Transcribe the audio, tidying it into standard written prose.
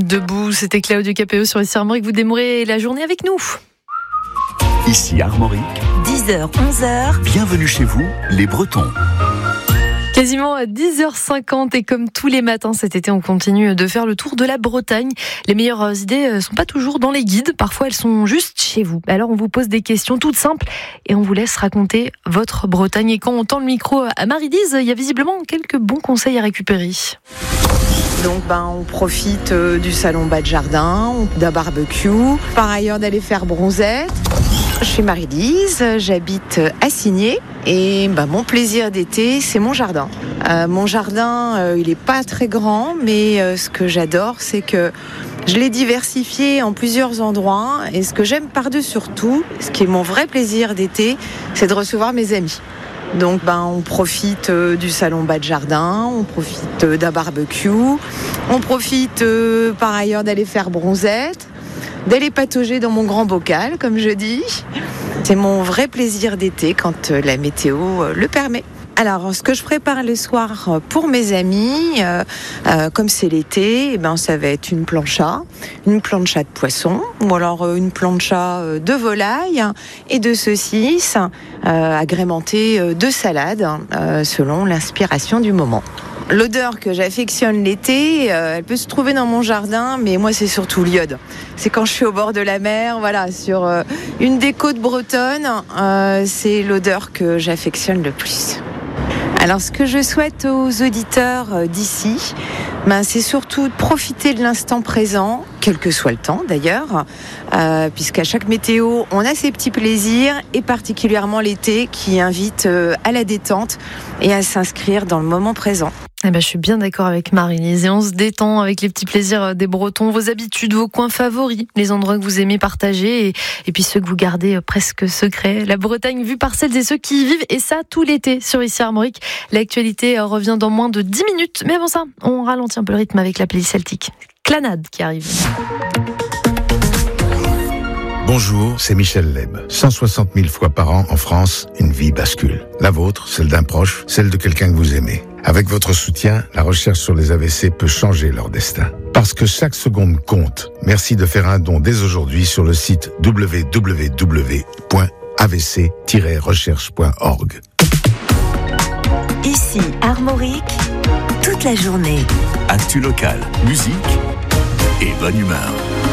Debout, c'était Claudio Capéo sur ici Armorique. Vous démarrez la journée avec nous. Ici Armorique, 10h, 11h. Bienvenue chez vous, les Bretons. Quasiment à 10h50 et comme tous les matins cet été, on continue de faire le tour de la Bretagne. Les meilleures idées ne sont pas toujours dans les guides, parfois elles sont juste chez vous. Alors on vous pose des questions toutes simples et on vous laisse raconter votre Bretagne. Et quand on tend le micro à Marie-Lise, il y a visiblement quelques bons conseils à récupérer. Donc on profite du salon bas de jardin, d'un barbecue, par ailleurs d'aller faire bronzette. Je suis Marie-Lise, j'habite à Signé et mon plaisir d'été, c'est mon jardin. Mon jardin, il n'est pas très grand, mais ce que j'adore, c'est que je l'ai diversifié en plusieurs endroits. Et ce que j'aime par-dessus surtout, ce qui est mon vrai plaisir d'été, c'est de recevoir mes amis. Donc on profite du salon bas de jardin, on profite d'un barbecue, on profite par ailleurs d'aller faire bronzette, d'aller patauger dans mon grand bocal, comme je dis. C'est mon vrai plaisir d'été quand la météo le permet. Alors, ce que je prépare le soir pour mes amis, comme c'est l'été, ça va être une plancha de poisson, ou alors une plancha de volaille et de saucisses, agrémentée de salade, selon l'inspiration du moment. L'odeur que j'affectionne l'été, elle peut se trouver dans mon jardin, mais moi c'est surtout l'iode. C'est quand je suis au bord de la mer, sur une des côtes bretonnes, c'est l'odeur que j'affectionne le plus. Alors ce que je souhaite aux auditeurs d'ici, c'est surtout de profiter de l'instant présent, quel que soit le temps d'ailleurs, puisqu'à chaque météo, on a ses petits plaisirs, et particulièrement l'été qui invite à la détente et à s'inscrire dans le moment présent. Je suis bien d'accord avec Marie-Lise et on se détend avec les petits plaisirs des Bretons, vos habitudes, vos coins favoris, les endroits que vous aimez partager et puis ceux que vous gardez presque secrets. La Bretagne vue par celles et ceux qui y vivent, et ça tout l'été sur ici Armorique. L'actualité revient dans moins de 10 minutes, mais avant ça, on ralentit un peu le rythme avec la playlist celtique. Clanade qui arrive. Bonjour, c'est Michel Leb. 160 000 fois par an en France, une vie bascule. La vôtre, celle d'un proche, celle de quelqu'un que vous aimez. Avec votre soutien, la recherche sur les AVC peut changer leur destin. Parce que chaque seconde compte, merci de faire un don dès aujourd'hui sur le site www.avc-recherche.org. Ici Armorique, toute la journée. Actu locale, musique et bonne humeur.